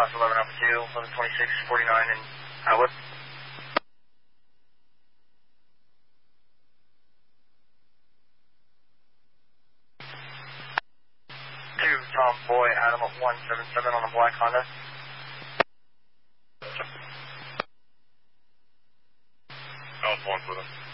south 11 Alpha 2, 112649 and Outwood. 2 Tom Boy, Adam of 177 on a black Honda. I was 1 with him.